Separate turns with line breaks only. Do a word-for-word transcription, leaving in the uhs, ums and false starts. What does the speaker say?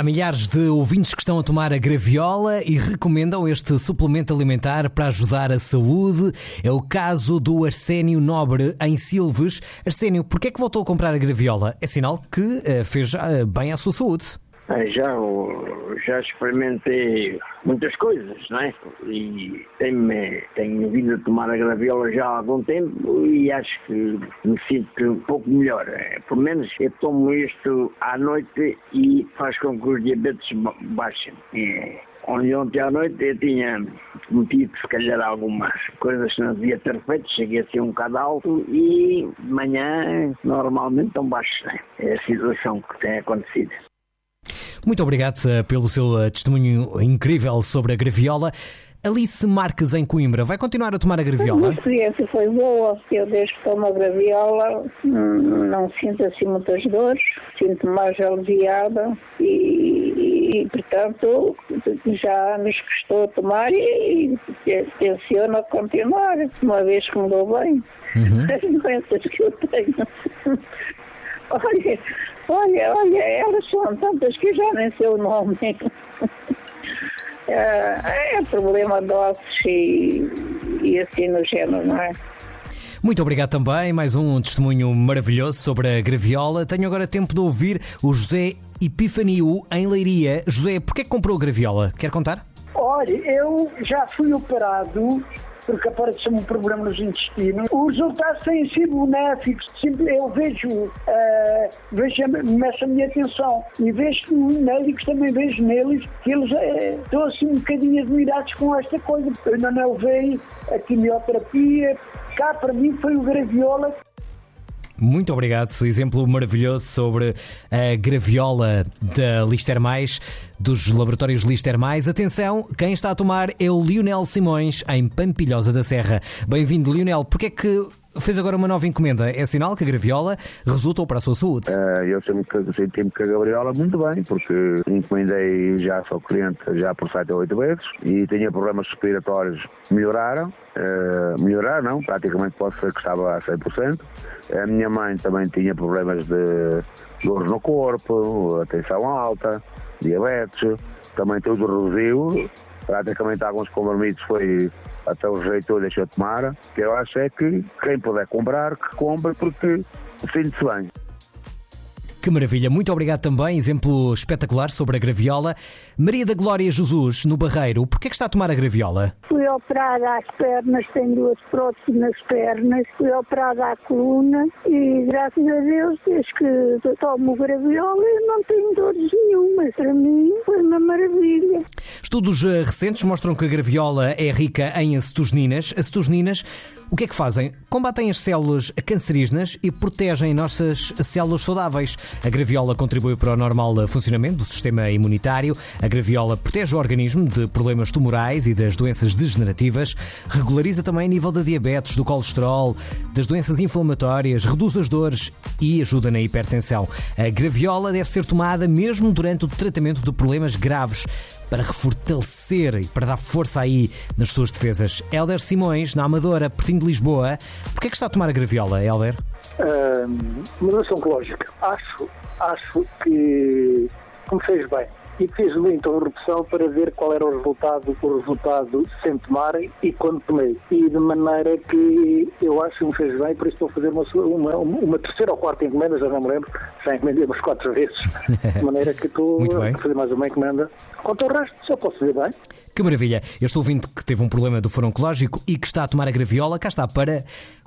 Há milhares de ouvintes que estão a tomar a graviola e recomendam este suplemento alimentar para ajudar a saúde. É o caso do Arsénio Nobre, em Silves. Arsénio, porquê é que voltou a comprar a graviola? É sinal que uh, fez uh, bem à sua saúde.
Já, já experimentei muitas coisas, não é? E tenho, tenho vindo a tomar a graviola já há algum tempo e acho que me sinto um pouco melhor. Pelo menos eu tomo isto à noite e faz com que os diabetes baixem. É. Onde ontem à noite eu tinha cometido se calhar algumas coisas que não devia ter feito, cheguei a ser um bocado alto e de manhã normalmente estão baixos, né? É a situação que tem acontecido.
Muito obrigado pelo seu testemunho incrível sobre a graviola. Alice Marques, em Coimbra, vai continuar a tomar a graviola?
A experiência foi boa. Eu desde que tomo a graviola não sinto assim muitas dores, sinto mais aliviada e, e portanto já há anos que estou a tomar e, e tenciono a continuar, uma vez que me dou bem. Uhum. As doenças que eu tenho. Olha, olha, olha, elas são tantas que eu já nem sei o nome. É, é problema de ossos e, e assim no género, não é?
Muito obrigado também, mais um testemunho maravilhoso sobre a graviola. Tenho agora tempo de ouvir o José Epifaniu, em Leiria. José, porquê é que comprou a graviola? Quer contar?
Olha, eu já fui operado porque apareceu um problema nos intestinos. Os resultados têm sido benéficos. Eu vejo, uh, vejo meço a minha atenção e vejo que os médicos também vejo neles que eles uh, estão assim um bocadinho admirados com esta coisa. Eu ainda não levei a quimioterapia. Cá para mim foi o graviola.
Muito obrigado, exemplo maravilhoso sobre a graviola da Lister Mais, dos laboratórios Lister Mais. Atenção, quem está a tomar é o Lionel Simões, em Pampilhosa da Serra. Bem-vindo, Lionel. Porquê é que fez agora uma nova encomenda? É sinal que a graviola resultou para a sua saúde?
Uh, eu sempre senti-me com a graviola muito bem, porque encomendei já, sou cliente já por sete ou oito vezes e tinha problemas respiratórios, melhoraram. Uh, melhorar não, praticamente posso dizer que estava a cem por cento. A minha mãe também tinha problemas de dores no corpo, tensão alta, diabetes, também tudo reduziu, praticamente alguns comprimidos foi até o rejeitou e deixou de tomar. Que eu acho é que quem puder comprar, que compre, porque sinto-se bem.
Que maravilha, muito obrigado também, exemplo espetacular sobre a graviola. Maria da Glória Jesus, no Barreiro, porquê é que está a tomar a graviola?
Fui operada às pernas, tenho duas próteses nas pernas, fui operada à coluna e graças a Deus, desde que tomo graviola, eu não tenho dores nenhuma. Para mim foi uma maravilha.
Estudos recentes mostram que a graviola é rica em acetosininas. Acetosininas, o que é que fazem? Combatem as células cancerígenas e protegem nossas células saudáveis. A graviola contribui para o normal funcionamento do sistema imunitário. A graviola protege o organismo de problemas tumorais e das doenças degenerativas. Regulariza também o nível da diabetes, do colesterol, das doenças inflamatórias, reduz as dores e ajuda na hipertensão. A graviola deve ser tomada mesmo durante o tratamento de problemas graves, para refortalecer e para dar força aí nas suas defesas. Hélder Simões, na Amadora, pertinho de Lisboa. Porquê é que está a tomar a graviola, Hélder?
Uh, moderação ecológica. Acho, acho que me fez bem. E fiz uma interrupção para ver qual era o resultado, o resultado sem tomar e quando tomei. E de maneira que eu acho que me fez bem, por isso estou a fazer uma, uma, uma terceira ou quarta encomenda, já não me lembro, já encomendei umas quatro vezes. De maneira que estou a fazer mais uma encomenda. Quanto ao resto, só posso fazer bem.
Que maravilha! Eu estou ouvindo que teve um problema do foro oncológico e que está a tomar a graviola. Cá está, para